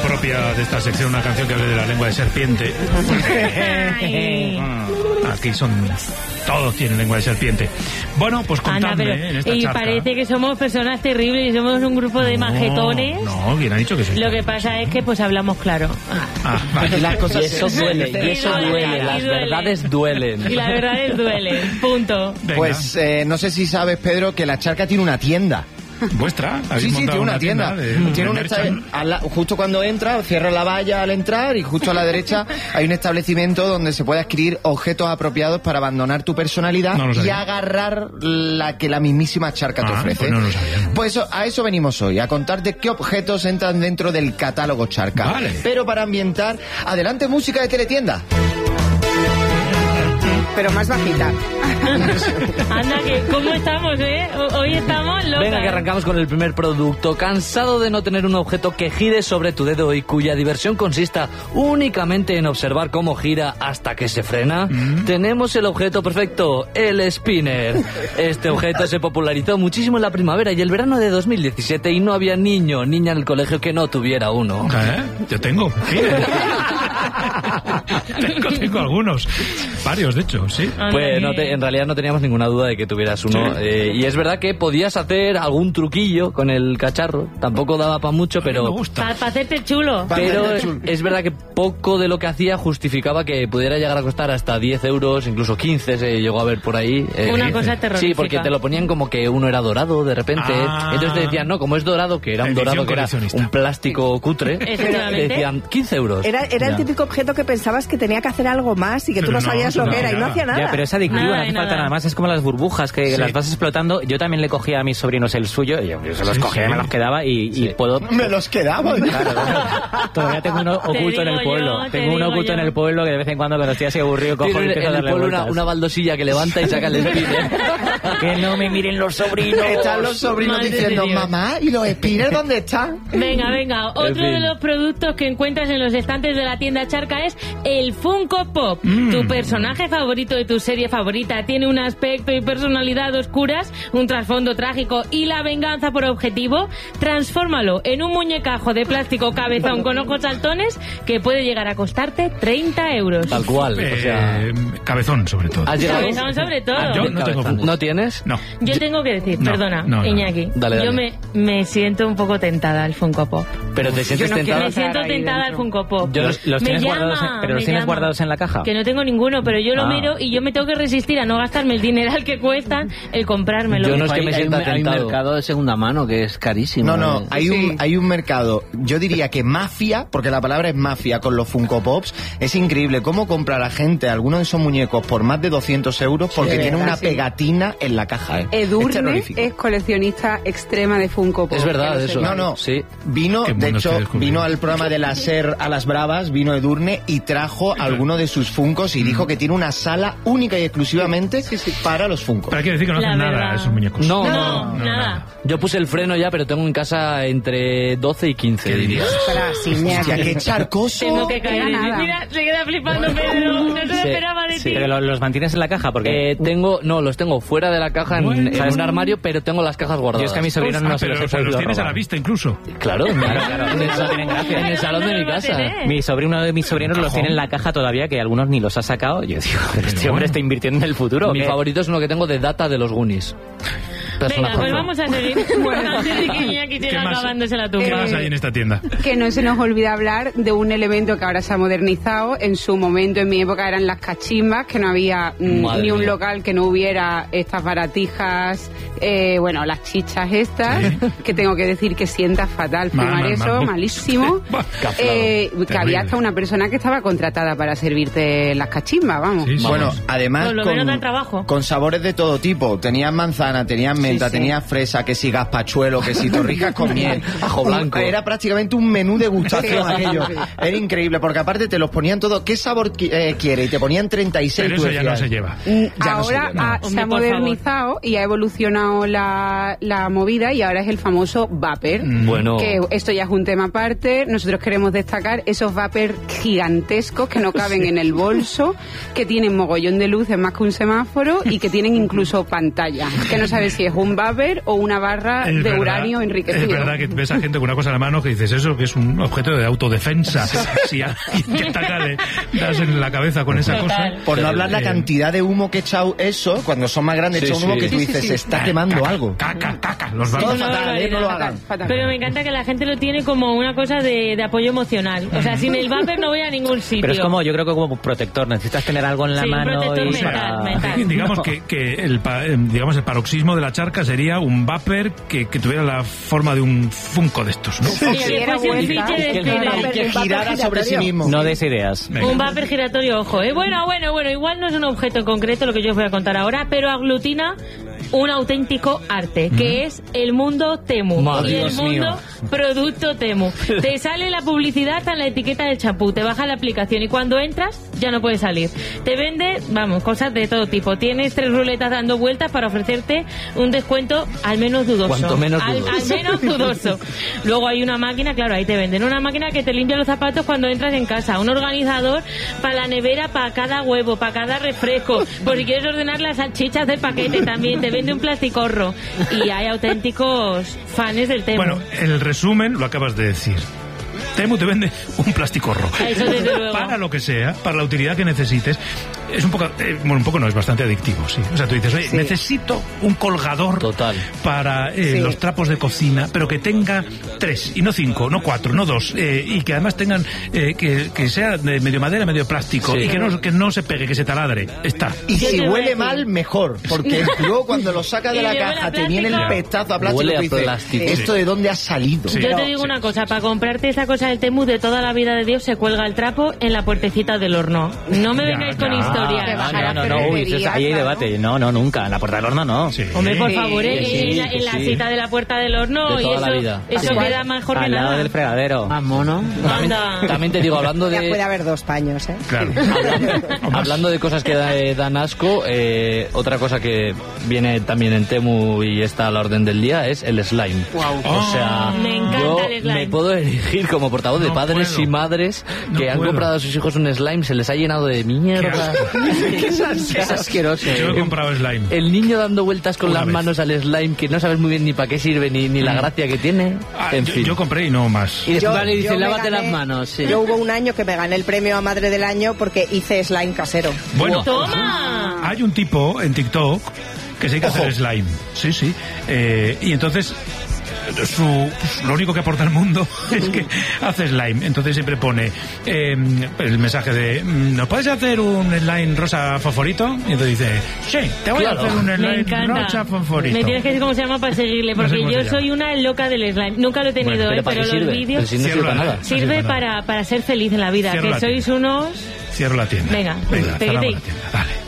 propia de esta sección una canción que hable de la lengua de serpiente. Aquí todos tienen lengua de serpiente. Bueno, pues contadme en esta charca. Parece que somos personas terribles y somos un grupo de majetones. No, ¿quién ha dicho que soy? Lo que pasa es que pues hablamos claro. Vale. Las cosas y eso duele, las verdades duelen. Y las verdades duelen, punto. Venga. Pues no sé si sabes, Pedro, que la charca tiene una tienda. ¿Vuestra? Sí, tiene una tienda. Tiene justo cuando entra, cierra la valla al entrar y justo a la derecha hay un establecimiento donde se puede adquirir objetos apropiados para abandonar tu personalidad y agarrar la que la mismísima charca te ofrece. Pues no lo sabía, ¿no? Pues a eso venimos hoy, a contarte qué objetos entran dentro del catálogo charca. Vale. Pero para ambientar, adelante música de teletienda. Pero más bajita. Anda, que ¿cómo estamos, Hoy estamos locas. Venga, que arrancamos con el primer producto. ¿Cansado de no tener un objeto que gire sobre tu dedo y cuya diversión consista únicamente en observar cómo gira hasta que se frena? Tenemos el objeto perfecto, el spinner. Este objeto se popularizó muchísimo en la primavera y el verano de 2017 y no había niño o niña en el colegio que no tuviera uno. Yo tengo. Tengo algunos. Varios, de hecho, sí. Pues en realidad no teníamos ninguna duda de que tuvieras uno. Sí. Y es verdad que podías hacer algún truquillo con el cacharro. Tampoco daba para mucho, pero... Me gusta. Para hacerte chulo. Pero es verdad que poco de lo que hacía justificaba que pudiera llegar a costar hasta 10 euros, incluso 15 se llegó a ver por ahí. Una cosa terrorífica. Sí, porque te lo ponían como que uno era dorado de repente. Entonces te decían, no, como es dorado, que era un dorado que era un plástico cutre, te decían 15 euros. Era el típico objeto que pensabas que tenía que hacer algo más y que tú no sabías lo que era y no hacía nada. Ya, pero es adictivo, no hace falta nada más. Es como las burbujas que las vas explotando. Yo también le cogía a mis sobrinos el suyo, yo se los cogía y me los quedaba y puedo... ¿Me los quedaba? Claro. Todavía tengo uno oculto en el pueblo. Tengo uno oculto en el pueblo que de vez en cuando cuando estoy así aburrido cojo y empiezo a darle vueltas. Una baldosilla que levanta y saca el spinner. Que no me miren los sobrinos. Están los sobrinos diciendo, mamá, ¿y los spinners dónde están? Venga. Otro de los productos que encuentras en los estantes de la tienda Charca es el Funko Pop. Tu personaje favorito de tu serie favorita tiene un aspecto y personalidad oscuras, un trasfondo trágico y la venganza por objetivo. Transfórmalo en un muñecajo de plástico cabezón con ojos saltones que puede llegar a costarte 30 euros. Tal cual. Cabezón, sobre todo. Cabezón, sobre todo. Yo no tengo Funko. ¿No tienes? No. Yo tengo que decir, perdona, Iñaki. Dale. Yo me siento un poco tentada al Funko Pop. Pero te sientes tentada. Me siento tentada al Funko Pop. ¿Los tienes guardados en la caja? Que no tengo ninguno, pero yo lo miro y yo me tengo que resistir a no gastarme el dineral que cuestan el comprármelo. Yo no es que me sienta tentado. Hay un mercado de segunda mano que es carísimo. No, hay un mercado, yo diría que mafia, porque la palabra es mafia con los Funko Pops. Es increíble cómo compra la gente algunos de esos muñecos por más de 200 euros porque tiene una pegatina en la caja. Edurne es coleccionista extrema de Funko Pop. Es verdad eso. No. Sí. Vino al programa de la SER a las Bravas, vino Edurne y trajo alguno de sus Funkos y dijo que tiene una sala única y exclusivamente para los Funkos. Pero hay que decir que no hacen nada esos muñecos. No, nada. Yo puse el freno ya, pero tengo en casa entre 12 y 15. ¿Qué dirías? Hostia, qué charcoso. Tengo que caer. Mira, se queda flipando Pedro. No se lo esperaba de ti. Pero los mantienes en la caja porque... los tengo fuera de la caja en un armario, pero tengo las cajas guardadas. Yo es que a mis sobrinos no se los he podido los tienes robar. a la vista incluso. Claro. En el salón de mi casa. Uno de mis sobrinos los tiene en la caja todavía, que algunos ni los ha sacado. Yo digo, este hombre está invirtiendo en el futuro. Mi favorito es uno que tengo de Data de los Goonies. Venga, pues vamos a seguir. Antes de que Iñaki siga acabándose la tumba. ¿Qué más hay en esta tienda? Que no se nos olvide hablar de un elemento que ahora se ha modernizado. En su momento, en mi época, eran las cachimbas, que no había ni un local que no hubiera estas baratijas, las chichas estas, que tengo que decir que sienta fatal fumar eso, malísimo. Que había hasta una persona que estaba contratada para servirte las cachimbas, vamos. Sí, bueno, además con sabores de todo tipo. Tenían manzana, tenían menta, tenían fresa, que si gazpachuelo, que si torrijas con miel, ajo blanco. Era prácticamente un menú degustación aquello. Era increíble, porque aparte te los ponían todo. ¿Qué sabor quiere? Y te ponían 36. Pero eso ya no se lleva. Ahora se ha modernizado y ha evolucionado la movida y ahora es el famoso vapor. Bueno. Que esto ya es un tema aparte. Nosotros queremos destacar esos vapor gigantescos que no caben en el bolso, que tienen mogollón de luces más que un semáforo y que tienen incluso pantalla, que no sabes si es un vapor o una barra de uranio enriquecido. Es verdad que ves a gente con una cosa en la mano que dices, eso que es un objeto de autodefensa. Si alguien te ataca, le das en la cabeza con esa cosa. Por no hablar la cantidad de humo que echa eso, cuando son más grandes, echa un humo que tú dices, se está quemando algo. Caca. Los vapos no lo hagan. Pero me encanta que la gente lo tiene como una cosa de apoyo emocional. O sea, sin el vapor no voy a ningún sitio. Pero es como, yo creo que como protector, necesitas tener algo en la mano. Un protector mental. Digamos que el paroxismo de la charca sería un vapor que tuviera la forma de un Funko de estos, ¿no? Que girara sobre sí mismo. No des ideas. Venga. Un vapor giratorio, ojo. Bueno, igual no es un objeto en concreto lo que yo os voy a contar ahora, pero aglutina un auténtico arte, que es el mundo Temu. Y el mundo producto Temu. Te sale la publicidad en la etiqueta del champú, te baja la aplicación y cuando entras ya no puedes salir. Te vende, cosas de todo tipo. Tienes 3 ruletas dando vueltas para ofrecerte un descuento al menos dudoso. Cuanto menos dudoso. Al menos dudoso. Luego hay una máquina, claro, ahí te venden una máquina que te limpia los zapatos cuando entras en casa, un organizador para la nevera, para cada huevo, para cada refresco, por si quieres ordenar las salchichas del paquete también, te vende un plasticorro. Y hay auténticos fans del Temu. Bueno, el resumen lo acabas de decir. Temu te vende un plasticorro. Eso desde luego. Para lo que sea, para la utilidad que necesites. Es un poco no, es bastante adictivo, sí. O sea, tú dices, oye, necesito un colgador para los trapos de cocina, pero que tenga 3, y no 5, no 4, no 2, y que además tengan, que sea de medio madera, medio plástico, y que no se pegue, que se taladre. Está. Y si huele mal, mejor, porque luego cuando lo sacas de la caja te viene el pestazo a plástico y dices, ¿esto de dónde ha salido? Sí. Yo te digo una cosa, para comprarte esa cosa del Temu de toda la vida de Dios se cuelga el trapo en la puertecita del horno. No me vengáis con historias. Ahí hay debate. No, nunca. En la puerta del horno no. Sí. Hombre, por favor, en la cita de la puerta del horno, y eso queda mejor que nada. Al lado del fregadero. Más mono. También te digo, hablando de... Ya puede haber 2 paños, ¿eh? Claro. Hablando de cosas que dan asco, otra cosa que viene también en Temu y está a la orden del día es el slime. Wow. O sea, me encanta el slime. Me puedo elegir como portavoz de padres y madres que han comprado a sus hijos un slime, se les ha llenado de mierda. Es asqueroso. Yo he comprado slime. El niño dando vueltas con las manos al slime, que no sabes muy bien ni para qué sirve ni la gracia que tiene. En fin. Yo compré y no más. Y después le dice, lávate las manos. Sí. Yo hubo un año que me gané el premio a Madre del Año porque hice slime casero. Bueno, ¡toma! Hay un tipo en TikTok que se dedica a hacer slime. Sí. Y entonces... lo único que aporta al mundo es que hace slime. Entonces siempre pone el mensaje de ¿nos puedes hacer un slime rosa fosforito? Y entonces dice, sí, te voy a hacer un slime rosa fosforito. Me tienes que decir cómo se llama para seguirle, porque yo soy una loca del slime. Nunca lo he tenido, pero los vídeos sirve para ser feliz en la vida. Que sois unos... Cierro la tienda. Venga, cerramos la tienda. Vale.